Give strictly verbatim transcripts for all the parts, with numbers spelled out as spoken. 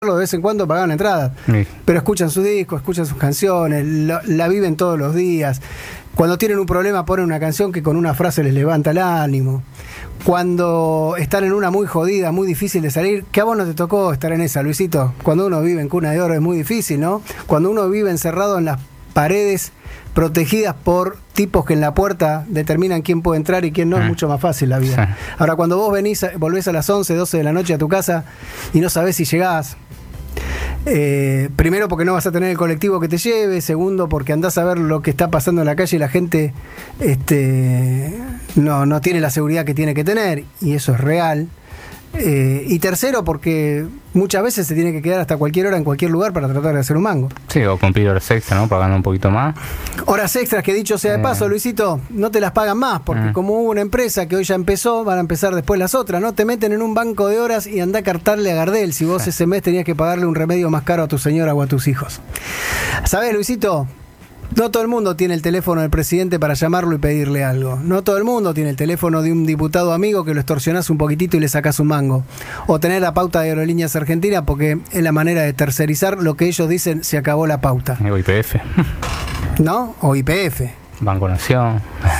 de vez en cuando pagaban entrada, sí. Pero escuchan sus discos, escuchan sus canciones, lo, la viven todos los días. Cuando tienen un problema ponen una canción que con una frase les levanta el ánimo. Cuando están en una muy jodida, muy difícil de salir, que a vos no te tocó estar en esa, Luisito. Cuando uno vive en cuna de oro es muy difícil, ¿no? Cuando uno vive encerrado en las paredes protegidas por tipos que en la puerta determinan quién puede entrar y quién no, ah. es mucho más fácil la vida. Sí. Ahora, cuando vos venís, volvés a las once, doce de la noche a tu casa y no sabés si llegás, eh, primero porque no vas a tener el colectivo que te lleve, segundo porque andás a ver lo que está pasando en la calle y la gente este, no, no tiene la seguridad que tiene que tener, y eso es real. Eh, y tercero, porque muchas veces se tiene que quedar hasta cualquier hora en cualquier lugar para tratar de hacer un mango. Sí, o cumplir horas extras, ¿no? Pagando un poquito más. Horas extras que, dicho sea de paso, eh. Luisito, no te las pagan más, porque eh. como hubo una empresa que hoy ya empezó, van a empezar después las otras, ¿no? Te meten en un banco de horas y andá a cartarle a Gardel si vos sí. ese mes tenías que pagarle un remedio más caro a tu señora o a tus hijos. ¿Sabés, Luisito? No todo el mundo tiene el teléfono del presidente para llamarlo y pedirle algo. No todo el mundo tiene el teléfono de un diputado amigo que lo extorsionás un poquitito y le sacás un mango. O tener la pauta de Aerolíneas Argentinas, porque es la manera de tercerizar lo que ellos dicen, se acabó la pauta. O I P F. ¿No? O I P F. Banco Nación.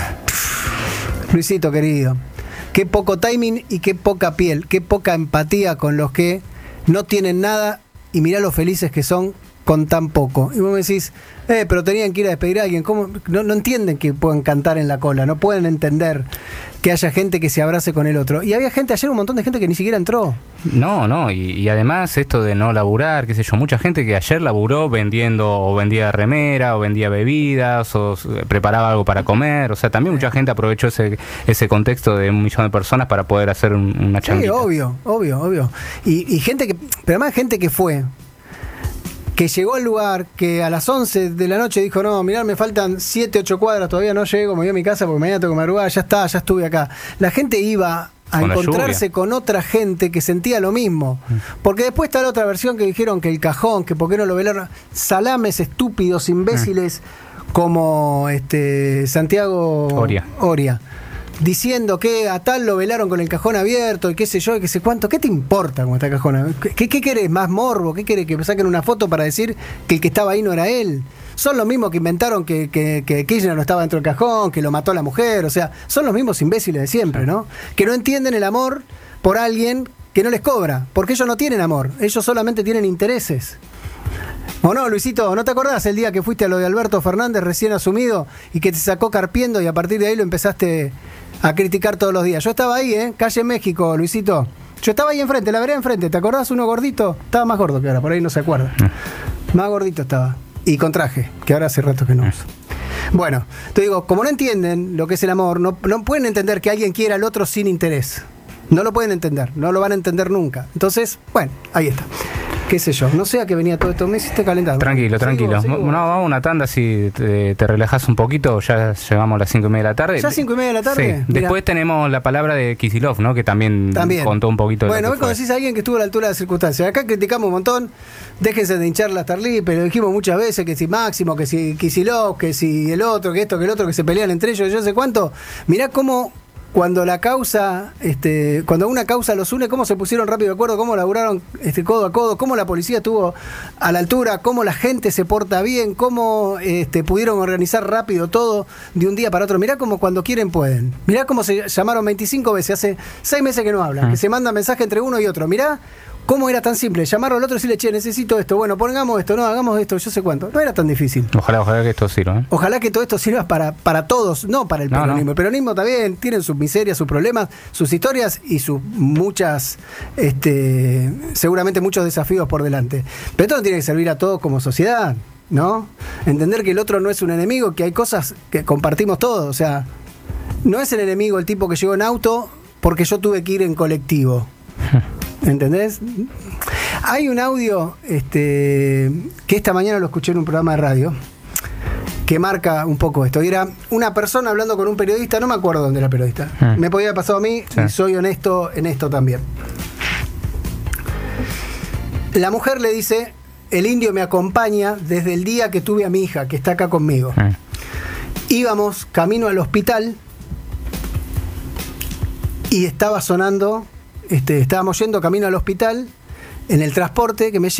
Luisito, querido, qué poco timing y qué poca piel, qué poca empatía con los que no tienen nada y mirá lo felices que son con tan poco. Y vos me decís, eh, pero tenían que ir a despedir a alguien. ¿Cómo? No, no entienden que puedan cantar en la cola, no pueden entender que haya gente que se abrace con el otro. Y había gente, ayer un montón de gente que ni siquiera entró. No, no, y, y además esto de no laburar, qué sé yo, mucha gente que ayer laburó vendiendo, o vendía remera, o vendía bebidas, o preparaba algo para comer, o sea, también mucha gente aprovechó ese ese contexto de un millón de personas para poder hacer un, una changuita. Sí, obvio, obvio, obvio. Y, y gente que, pero además gente que fue, que llegó al lugar, que a las once de la noche dijo, no, mirá, me faltan siete, ocho cuadras, todavía no llego, me voy a mi casa porque mañana tengo que madrugar, ya está, ya estuve acá. La gente iba a con encontrarse con otra gente que sentía lo mismo. Porque después está la otra versión que dijeron que el cajón, que por qué no lo velaron. Salames estúpidos, imbéciles, mm. como este Santiago Oria. Oria. Diciendo que a tal lo velaron con el cajón abierto y qué sé yo, y qué sé cuánto. ¿Qué te importa cómo está el cajón abierto? ¿Qué, qué querés? ¿Más morbo? ¿Qué querés? ¿Que saquen una foto para decir que el que estaba ahí no era él? Son los mismos que inventaron que, que, que Kirchner no estaba dentro del cajón, que lo mató la mujer. O sea, son los mismos imbéciles de siempre, ¿no? Que no entienden el amor por alguien que no les cobra. Porque ellos no tienen amor. Ellos solamente tienen intereses. ¿O no, Luisito? ¿No te acordás el día que fuiste a lo de Alberto Fernández recién asumido y que te sacó carpiendo y a partir de ahí lo empezaste a criticar todos los días? Yo estaba ahí, ¿eh? Calle México, Luisito. Yo estaba ahí enfrente, la vereda enfrente. ¿Te acordás? Uno gordito. Estaba más gordo que ahora, por ahí no se acuerda. Más gordito estaba. Y con traje, que ahora hace rato que no uso. Bueno, te digo, como no entienden lo que es el amor, no, no pueden entender que alguien quiera al otro sin interés. No lo pueden entender, no lo van a entender nunca. Entonces, bueno, ahí está. Qué sé yo, no sé a qué venía todo esto, me hiciste calentar. Tranquilo, tranquilo. ¿Sigo, sigo? No, vamos a una tanda si te, te relajás un poquito, ya llegamos a las cinco y media de la tarde. ¿Ya cinco y media de la tarde? Sí. Después tenemos la palabra de Kicillof, ¿no? Que también, también contó un poquito. Bueno, vos conocés a alguien que estuvo a la altura de las circunstancias. Acá criticamos un montón, déjense de hinchar las tarlipes, lo dijimos muchas veces, que si Máximo, que si Kicillof, que si el otro, que esto, que el otro, que se pelean entre ellos, yo sé cuánto. Mirá cómo cuando la causa, este, cuando una causa los une, cómo se pusieron rápido de acuerdo, cómo laburaron este, codo a codo, cómo la policía estuvo a la altura, cómo la gente se porta bien, cómo este, pudieron organizar rápido todo de un día para otro. Mirá cómo cuando quieren pueden. Mirá cómo se llamaron veinticinco veces, hace seis meses que no hablan, que se mandan mensaje entre uno y otro. Mirá cómo era tan simple, llamarlo al otro y decirle, che, necesito esto, bueno, pongamos esto, no, hagamos esto, yo sé cuánto. No era tan difícil. Ojalá, ojalá que esto sirva. ¿eh? Ojalá que todo esto sirva para, para todos, no para el no, peronismo. No. El peronismo también tiene sus miserias, sus problemas, sus historias y sus muchas, este, seguramente muchos desafíos por delante. Pero esto tiene que servir a todos como sociedad, ¿no? Entender que el otro no es un enemigo, que hay cosas que compartimos todos, o sea, no es el enemigo el tipo que llegó en auto porque yo tuve que ir en colectivo. ¿Entendés? Hay un audio este, que esta mañana lo escuché en un programa de radio que marca un poco esto. Y era una persona hablando con un periodista, no me acuerdo dónde era el periodista. Mm. Me podía haber pasado a mí sí. Y soy honesto en esto también. La mujer le dice, el indio me acompaña desde el día que tuve a mi hija, que está acá conmigo. Mm. Íbamos camino al hospital y estaba sonando... Este, estábamos yendo camino al hospital en el transporte que me